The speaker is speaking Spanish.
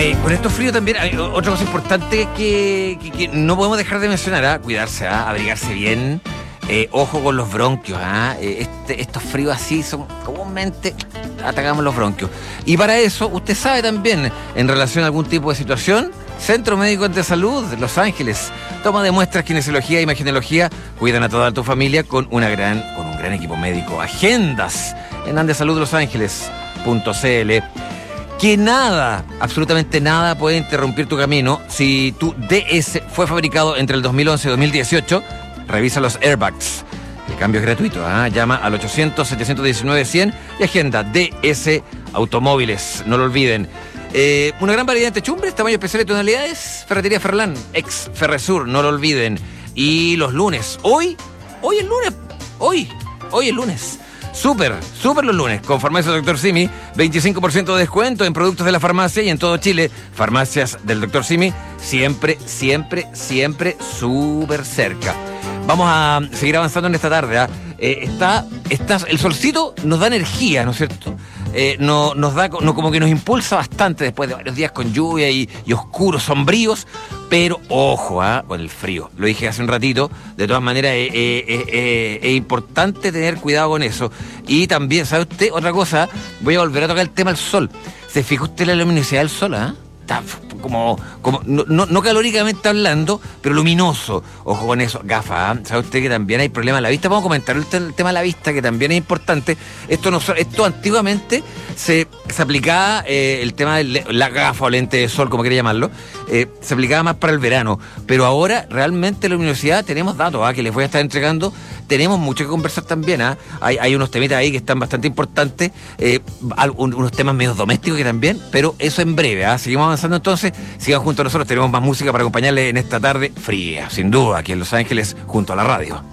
Con estos fríos también hay otra cosa importante que no podemos dejar de mencionar, cuidarse, abrigarse bien. Ojo con los bronquios, estos fríos así son comúnmente atacamos los bronquios. Y para eso, usted sabe también, en relación a algún tipo de situación, Centro Médico de Salud, Los Ángeles. Toma de muestras, kinesiología y imagenología. Cuidan a toda tu familia con un gran equipo médico. Agendas en andesaludlosangeles.cl. Que nada, absolutamente nada puede interrumpir tu camino. Si tu DS fue fabricado entre el 2011 y 2018, revisa los airbags. El cambio es gratuito. Llama al 800-719-100 y agenda DS Automóviles. No lo olviden. Una gran variedad de techumbres, tamaño especial y tonalidades. Ferretería Ferlán, ex Ferresur, no lo olviden. Y los lunes, hoy es lunes. Súper los lunes, con Farmacia Dr. Simi, 25% de descuento en productos de la farmacia y en todo Chile. Farmacias del Dr. Simi, siempre súper cerca. Vamos a seguir avanzando en esta tarde. El solcito nos da energía, ¿no es cierto? Nos da, como que nos impulsa bastante después de varios días con lluvia y oscuros, sombríos. Pero ojo, con el frío. Lo dije hace un ratito. De todas maneras, es importante tener cuidado con eso. Y también, ¿sabe usted? Otra cosa, voy a volver a tocar el tema del sol. ¿Se fija usted la luminosidad del sol? Está como no calóricamente hablando, pero luminoso. Ojo con eso. Gafas, ¿sabe usted que también hay problemas en la vista? Vamos a comentar el tema de la vista, que también es importante. Esto antiguamente se aplicaba, el tema de la gafa o lente de sol, como quiera llamarlo, se aplicaba más para el verano. Pero ahora, realmente, la luminosidad, tenemos datos que les voy a estar entregando. Tenemos mucho que conversar también. Hay unos temitas ahí que están bastante importantes, unos temas medio domésticos que también, pero eso en breve. Seguimos avanzando entonces, sigan junto a nosotros, tenemos más música para acompañarles en esta tarde fría, sin duda, aquí en Los Ángeles, junto a la radio.